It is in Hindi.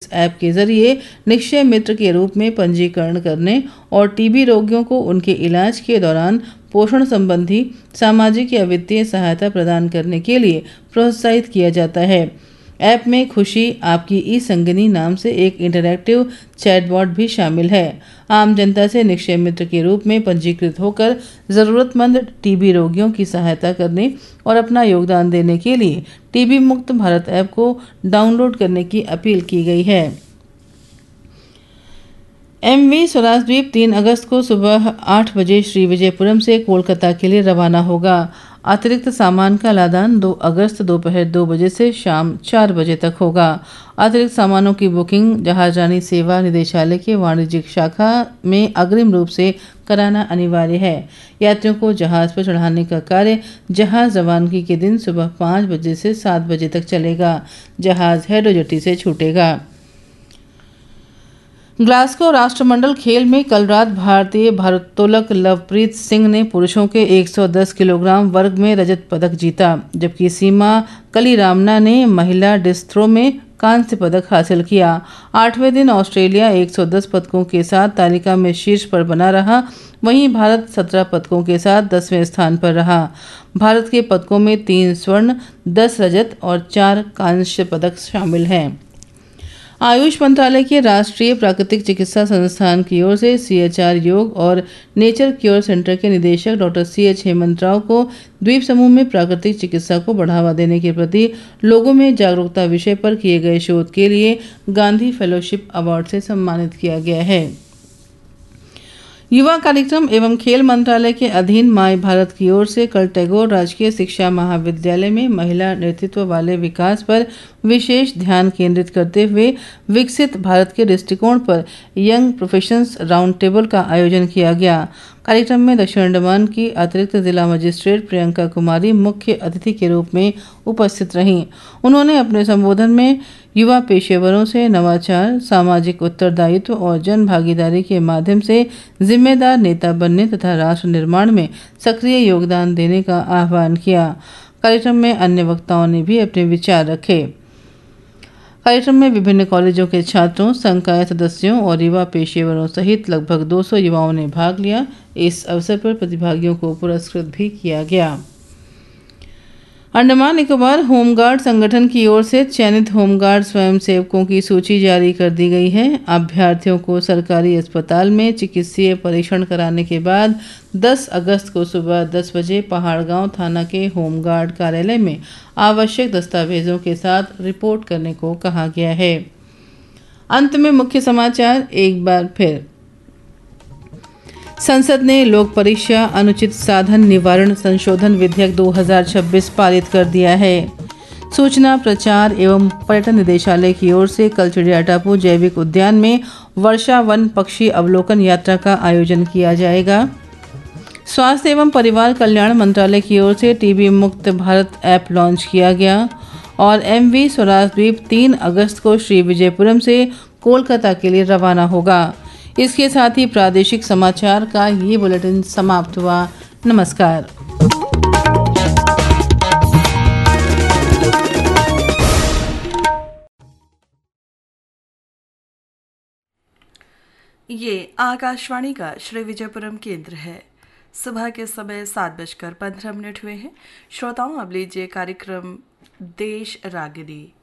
इस ऐप के जरिए निक्षय मित्र के रूप में पंजीकरण करने और टीबी रोगियों को उनके इलाज के दौरान पोषण संबंधी सामाजिक या वित्तीय सहायता प्रदान करने के लिए प्रोत्साहित किया जाता है। ऐप में खुशी आपकी ई संगिनी नाम से एक इंटरैक्टिव चैटबॉट भी शामिल है। आम जनता से निक्षय मित्र के रूप में पंजीकृत होकर ज़रूरतमंद टीबी रोगियों की सहायता करने और अपना योगदान देने के लिए टीबी मुक्त भारत ऐप को डाउनलोड करने की अपील की गई है। एमवी स्वराजद्वीप 3 अगस्त को सुबह 8 बजे श्री विजयपुरम से कोलकाता के लिए रवाना होगा। अतिरिक्त सामान का लादान 2 अगस्त दोपहर 2 बजे से शाम 4 बजे तक होगा। अतिरिक्त सामानों की बुकिंग जहाजरानी सेवा निदेशालय के वाणिज्यिक शाखा में अग्रिम रूप से कराना अनिवार्य है। यात्रियों को जहाज पर चढ़ाने का कार्य जहाज रवानगी के दिन सुबह 5 बजे से 7 बजे तक चलेगा। जहाज हेडो जेटी से छूटेगा। ग्लासगो राष्ट्रमंडल खेल में कल रात भारतीय भारोत्तोलक लवप्रीत सिंह ने पुरुषों के 110 किलोग्राम वर्ग में रजत पदक जीता, जबकि सीमा कलीरामना ने महिला डिस्क थ्रो में कांस्य पदक हासिल किया। 8वें दिन ऑस्ट्रेलिया 110 पदकों के साथ तालिका में शीर्ष पर बना रहा, वहीं भारत 17 पदकों के साथ 10वें स्थान पर रहा। भारत के पदकों में 3 स्वर्ण, 10 रजत और 4 कांस्य पदक शामिल हैं। आयुष मंत्रालय के राष्ट्रीय प्राकृतिक चिकित्सा संस्थान की ओर से सीएचआर योग और नेचर क्योर सेंटर के निदेशक डॉक्टर सीएच हेमंत राव को द्वीप समूह में प्राकृतिक चिकित्सा को बढ़ावा देने के प्रति लोगों में जागरूकता विषय पर किए गए शोध के लिए गांधी फेलोशिप अवार्ड से सम्मानित किया गया है। युवा कार्यक्रम एवं खेल मंत्रालय के अधीन माय भारत की ओर से कल टैगोर राजकीय शिक्षा महाविद्यालय में महिला नेतृत्व वाले विकास पर विशेष ध्यान केंद्रित करते हुए विकसित भारत के दृष्टिकोण पर यंग प्रोफेशंस राउंड टेबल का आयोजन किया गया। कार्यक्रम में दक्षिण अंडमान की अतिरिक्त जिला मजिस्ट्रेट प्रियंका कुमारी मुख्य अतिथि के रूप में उपस्थित रहीं। उन्होंने अपने संबोधन में युवा पेशेवरों से नवाचार, सामाजिक उत्तरदायित्व और जन भागीदारी के माध्यम से जिम्मेदार नेता बनने तथा राष्ट्र निर्माण में सक्रिय योगदान देने का आह्वान किया। कार्यक्रम में अन्य वक्ताओं ने भी अपने विचार रखे। कार्यक्रम में विभिन्न कॉलेजों के छात्रों, संकाय सदस्यों और युवा पेशेवरों सहित लगभग 200 युवाओं ने भाग लिया। इस अवसर पर प्रतिभागियों को पुरस्कृत भी किया गया। अंडमान निकोबार होमगार्ड संगठन की ओर से चयनित होमगार्ड स्वयंसेवकों की सूची जारी कर दी गई है। अभ्यर्थियों को सरकारी अस्पताल में चिकित्सीय परीक्षण कराने के बाद 10 अगस्त को सुबह 10 बजे पहाड़गांव थाना के होमगार्ड कार्यालय में आवश्यक दस्तावेजों के साथ रिपोर्ट करने को कहा गया है। अंत में मुख्य समाचार एक बार फिर। संसद ने लोक परीक्षा अनुचित साधन निवारण संशोधन विधेयक 2026 पारित कर दिया है। सूचना प्रचार एवं पर्यटन निदेशालय की ओर से कल चिड़िया टापू जैविक उद्यान में वर्षा वन पक्षी अवलोकन यात्रा का आयोजन किया जाएगा। स्वास्थ्य एवं परिवार कल्याण मंत्रालय की ओर से टीबी मुक्त भारत ऐप लॉन्च किया गया और एमवी स्वराजद्वीप 3 अगस्त को श्री विजयपुरम से कोलकाता के लिए रवाना होगा। इसके साथ ही प्रादेशिक समाचार का ये बुलेटिन समाप्त हुआ। नमस्कार। ये आकाशवाणी का श्री विजयपुरम केंद्र है। सुबह के समय 7:15 हुए हैं। श्रोताओं, अब लीजिए कार्यक्रम देश रागिनी।